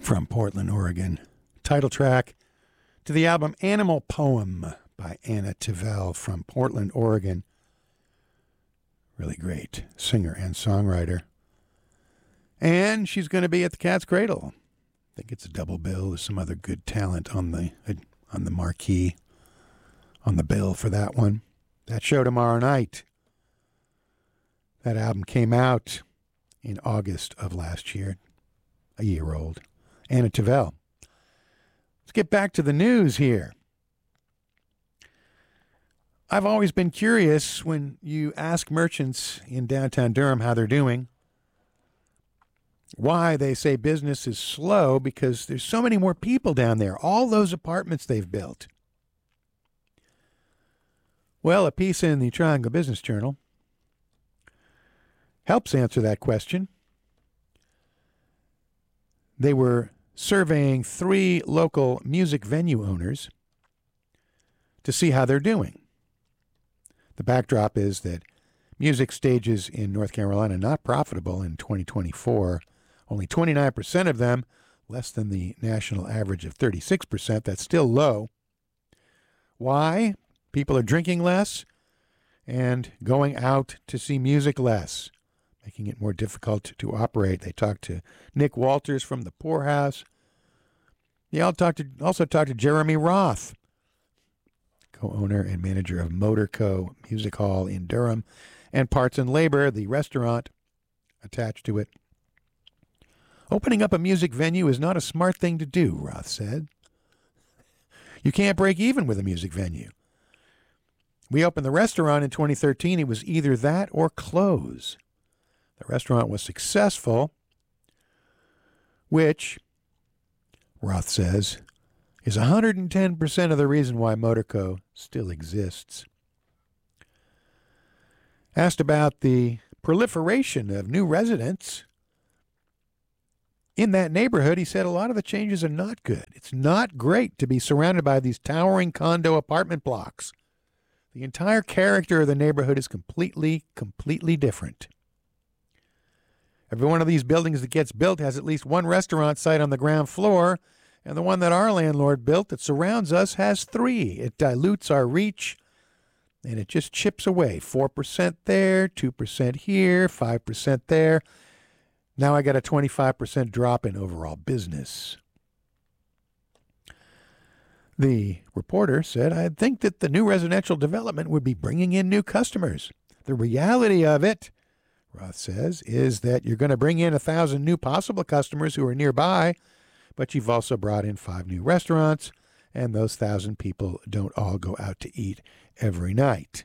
from Portland, Oregon. Title track to the album Animal Poem by Anna Tivell from Portland, Oregon. Really great singer and songwriter. And she's going to be at the Cat's Cradle. I think it's a double bill. There's some other good talent on the marquee, on the bill for that one. That show tomorrow night. That album came out in August of last year, a year old. Anna Tivell. Let's get back to the news here. I've always been curious when you ask merchants in downtown Durham how they're doing, why they say business is slow, because there's so many more people down there, all those apartments they've built. Well, a piece in the Triangle Business Journal helps answer that question. They were surveying 3 local music venue owners to see how they're doing. The backdrop is that music stages in North Carolina are not profitable in 2024. Only 29% of them, less than the national average of 36%. That's still low. Why? People are drinking less and going out to see music less, making it more difficult to operate. They talked to Nick Walters from the Poorhouse. They also talked to Jeremy Roth, co-owner and manager of Motor Co. Music Hall in Durham, and Parts and Labor, the restaurant attached to it. Opening up a music venue is not a smart thing to do, Roth said. You can't break even with a music venue. We opened the restaurant in 2013. It was either that or close. The restaurant was successful, which, Roth says, is 110% of the reason why Motorco still exists. Asked about the proliferation of new residents in that neighborhood, he said a lot of the changes are not good. It's not great to be surrounded by these towering condo apartment blocks. The entire character of the neighborhood is completely different. Every one of these buildings that gets built has at least one restaurant site on the ground floor, and the one that our landlord built that surrounds us has 3. It dilutes our reach, and it just chips away. 4% there, 2% here, 5% there. Now I got a 25% drop in overall business. The reporter said, I think that the new residential development would be bringing in new customers. The reality of it, Roth says, is that you're going to bring in 1,000 new possible customers who are nearby, but you've also brought in 5 new restaurants, and those 1,000 people don't all go out to eat every night.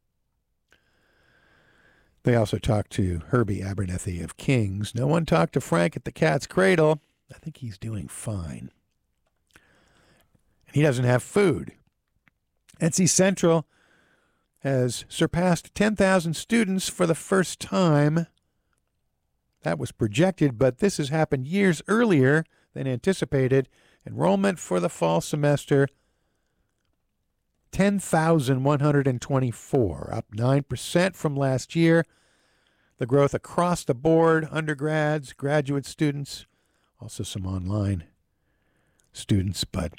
They also talked to Herbie Abernethy of King's. No one talked to Frank at the Cat's Cradle. I think he's doing fine. And he doesn't have food. NC Central has surpassed 10,000 students for the first time. That was projected, but this has happened years earlier than anticipated. Enrollment for the fall semester, 10,124, up 9% from last year. The growth across the board, undergrads, graduate students, also some online students, but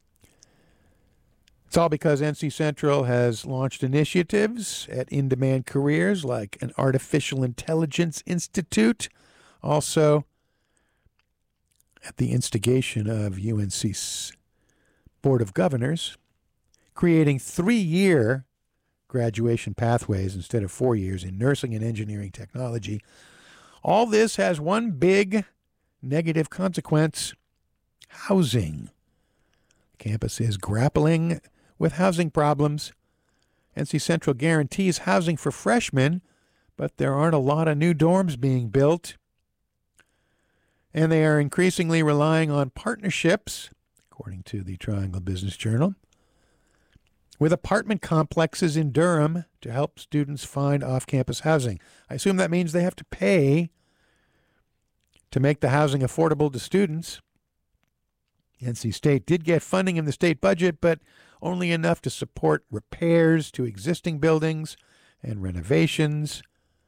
it's all because NC Central has launched initiatives at in-demand careers like an Artificial Intelligence Institute, also at the instigation of UNC's Board of Governors, creating 3-year graduation pathways instead of 4 years in nursing and engineering technology. All this has one big negative consequence: housing. Campus is grappling with housing problems. NC Central guarantees housing for freshmen, but there aren't a lot of new dorms being built. And they are increasingly relying on partnerships, according to the Triangle Business Journal, with apartment complexes in Durham to help students find off-campus housing. I assume that means they have to pay to make the housing affordable to students. NC State did get funding in the state budget, but only enough to support repairs to existing buildings and renovations.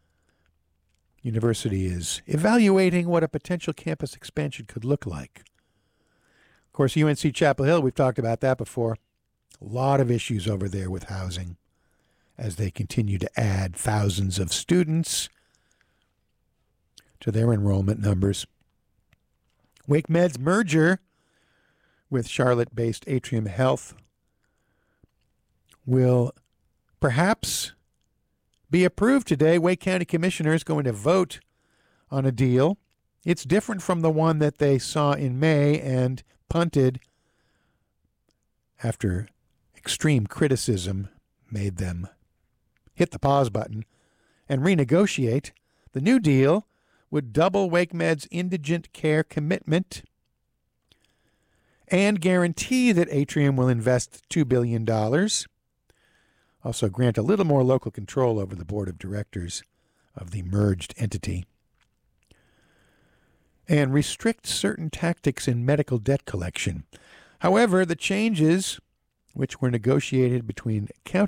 University is evaluating what a potential campus expansion could look like. course, UNC Chapel Hill, we've talked about that before. A lot of issues over there with housing as they continue to add thousands of students to their enrollment numbers. WakeMed's merger with Charlotte-based Atrium Health will perhaps be approved today. Wake County commissioners going to vote on a deal. It's different from the one that they saw in May and punted after extreme criticism made them hit the pause button and renegotiate. The new deal would double WakeMed's indigent care commitment and guarantee that Atrium will invest $2 billion. Also grant a little more local control over the board of directors of the merged entity. And restrict certain tactics in medical debt collection. However, the changes, which were negotiated between